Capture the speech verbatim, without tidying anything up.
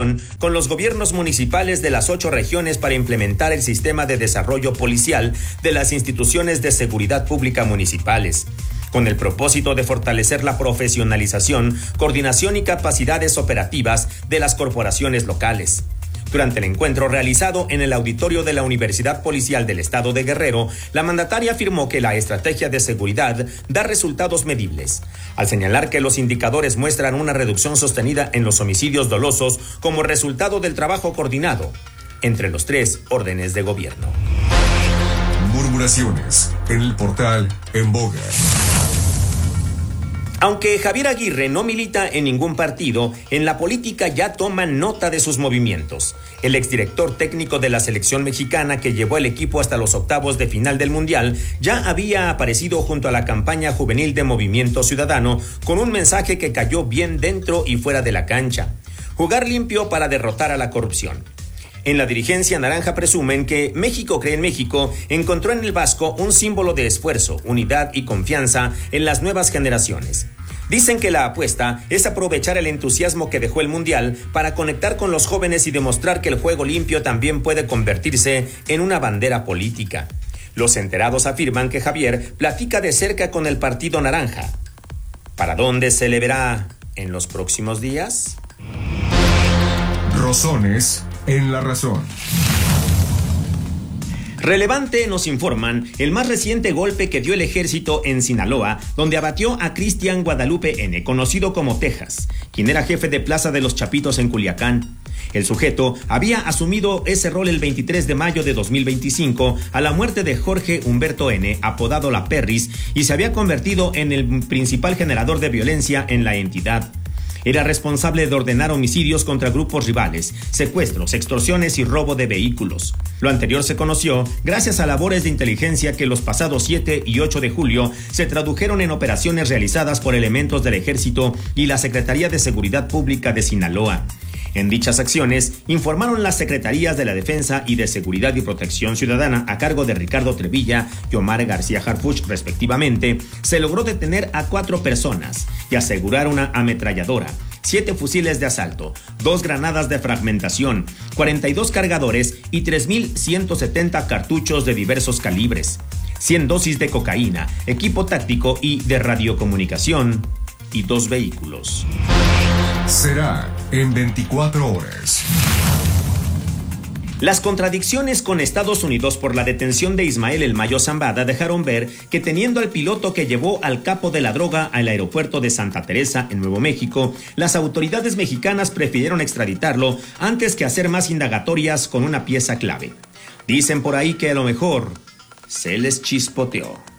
coordinación con los gobiernos municipales de las ocho regiones para implementar el sistema de desarrollo policial de las instituciones de seguridad pública municipales, con el propósito de fortalecer la profesionalización, coordinación y capacidades operativas de las corporaciones locales. Durante el encuentro realizado en el auditorio de la Universidad Policial del Estado de Guerrero, la mandataria afirmó que la estrategia de seguridad da resultados medibles, al señalar que los indicadores muestran una reducción sostenida en los homicidios dolosos como resultado del trabajo coordinado entre los tres órdenes de gobierno. Murmuraciones en el portal En Boga. Aunque Javier Aguirre no milita en ningún partido, en la política ya toman nota de sus movimientos. El exdirector técnico de la selección mexicana, que llevó el equipo hasta los octavos de final del Mundial, ya había aparecido junto a la campaña juvenil de Movimiento Ciudadano con un mensaje que cayó bien dentro y fuera de la cancha: jugar limpio para derrotar a la corrupción. En la dirigencia naranja presumen que México cree en México encontró en el Vasco un símbolo de esfuerzo, unidad y confianza en las nuevas generaciones. Dicen que la apuesta es aprovechar el entusiasmo que dejó el Mundial para conectar con los jóvenes y demostrar que el juego limpio también puede convertirse en una bandera política. Los enterados afirman que Javier platica de cerca con el Partido Naranja. ¿Para dónde se le verá en los próximos días? Rosones en la razón. Relevante, nos informan, el más reciente golpe que dio el ejército en Sinaloa, donde abatió a Cristian Guadalupe N., conocido como Texas, quien era jefe de Plaza de los Chapitos en Culiacán. El sujeto había asumido ese rol el veintitrés de mayo de dos mil veinticinco a la muerte de Jorge Humberto N., apodado La Perris, y se había convertido en el principal generador de violencia en la entidad. Era responsable de ordenar homicidios contra grupos rivales, secuestros, extorsiones y robo de vehículos. Lo anterior se conoció gracias a labores de inteligencia que los pasados siete y ocho de julio se tradujeron en operaciones realizadas por elementos del Ejército y la Secretaría de Seguridad Pública de Sinaloa. En dichas acciones, informaron las Secretarías de la Defensa y de Seguridad y Protección Ciudadana a cargo de Ricardo Trevilla y Omar García Harfuch, respectivamente, se logró detener a cuatro personas y asegurar una ametralladora, siete fusiles de asalto, dos granadas de fragmentación, cuarenta y dos cargadores y tres mil ciento setenta cartuchos de diversos calibres, cien dosis de cocaína, equipo táctico y de radiocomunicación y dos vehículos. Será en veinticuatro horas. Las contradicciones con Estados Unidos por la detención de Ismael El Mayo Zambada dejaron ver que, teniendo al piloto que llevó al capo de la droga al aeropuerto de Santa Teresa en Nuevo México, las autoridades mexicanas prefirieron extraditarlo antes que hacer más indagatorias con una pieza clave. Dicen por ahí que a lo mejor se les chispoteó.